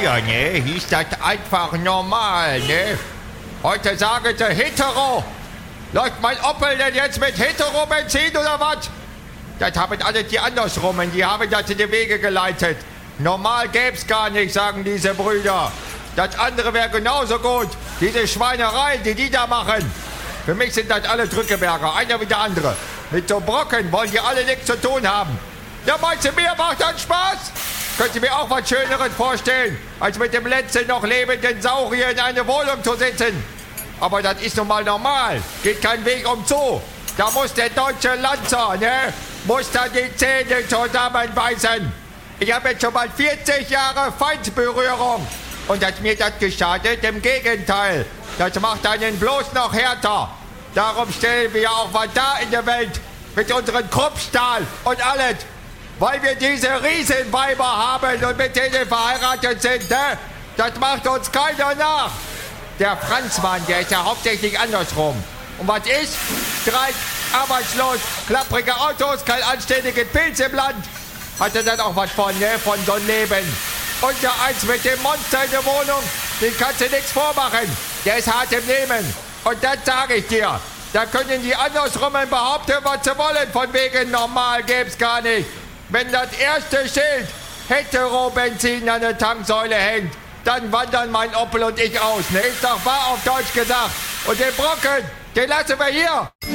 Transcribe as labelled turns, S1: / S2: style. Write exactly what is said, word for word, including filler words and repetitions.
S1: Früher, ne, hieß das einfach normal, ne? Heute sagen sie hetero. Läuft mein Opel denn jetzt mit Hetero-Benzin oder was? Das haben alle die andersrum, die haben das in die Wege geleitet. Normal gäb's gar nicht, sagen diese Brüder. Das andere wäre genauso gut. Diese Schweinereien, die die da machen. Für mich sind das alle Drückeberger, einer wie der andere. Mit so Brocken wollen die alle nichts zu tun haben. Ja, meinst du, mir macht das Spaß? Könnt ihr mir auch was Schöneres vorstellen, als mit dem letzten noch lebenden Saurier in eine Wohnung zu sitzen? Aber das ist nun mal normal. Geht kein Weg um Zoo. Da muss der deutsche Lanzer, ne? Muss da die Zähne zusammenbeißen. Ich habe jetzt schon mal vierzig Jahre Feindberührung. Und hat mir das geschadet? Im Gegenteil. Das macht einen bloß noch härter. Darum stellen wir auch was da in der Welt. Mit unserem Kruppstahl und alles. Weil wir diese Riesenweiber haben und mit denen verheiratet sind, ne? Das macht uns keiner nach. Der Franzmann, der ist ja hauptsächlich andersrum. Und was ist? Streik, arbeitslos, klapprige Autos, kein anständiges Pilz im Land. Hat er dann auch was von, ne? Von so einem Leben. Und der eins mit dem Monster in der Wohnung, den kannst du nichts vormachen. Der ist hart im Nehmen. Und das sage ich dir. Da können die andersrummen behaupten, was sie wollen. Von wegen normal gäb's gar nicht. Wenn das erste Schild Hetero-Benzin an der Tanksäule hängt, dann wandern mein Opel und ich aus. Ne? Ist doch wahr auf Deutsch gesagt. Und den Brocken, den lassen wir hier.